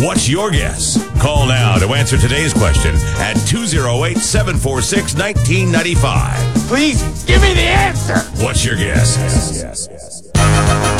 What's your guess? Call now to answer today's question at 208-746-1995. Please give me the answer. What's your guess?